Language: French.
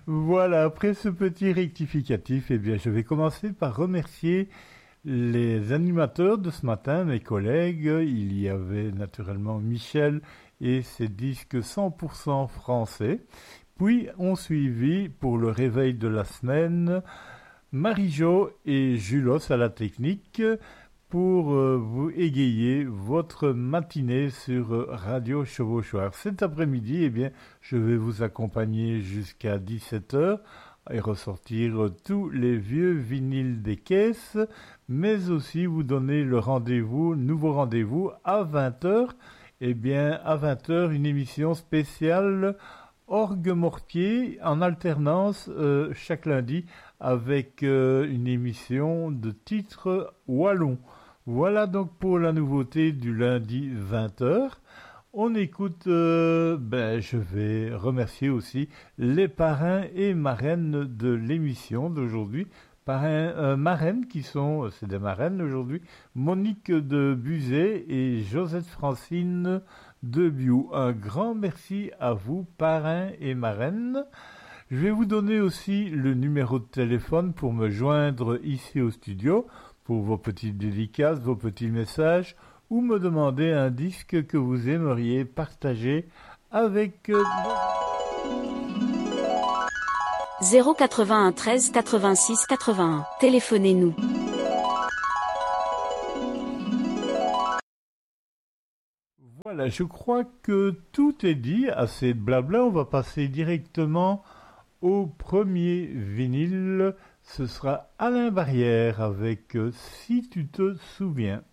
Voilà, après ce petit rectificatif, eh bien, je vais commencer par remercier les animateurs de ce matin, mes collègues. Il y avait naturellement Michel et ses disques 100% français. Puis ont suivi, pour le réveil de la semaine, Marie-Jo et Julos à la technique pour vous égayer votre matinée sur Radio Chevauchoir. Cet après-midi, eh bien, je vais vous accompagner jusqu'à 17 heures et ressortir tous les vieux vinyles des caisses, mais aussi vous donner le rendez-vous, nouveau rendez-vous à 20 heures. Eh bien, à 20 heures, une émission spéciale Orgue Mortier en alternance chaque lundi avec une émission de titre wallon. Voilà donc pour la nouveauté du lundi 20 heures. On écoute, je vais remercier aussi les parrains et marraines de l'émission d'aujourd'hui. Parrains, marraines qui sont, c'est des marraines aujourd'hui, Monique de Buzet et Josette Francine de Biou. Un grand merci à vous, parrains et marraines. Je vais vous donner aussi le numéro de téléphone pour me joindre ici au studio, pour vos petites dédicaces, vos petits messages, ou me demander un disque que vous aimeriez partager avec... 081 13 86 81. Téléphonez-nous. Voilà, je crois que tout est dit, assez de blabla, on va passer directement au premier vinyle. Ce sera Alain Barrière avec Si tu te souviens.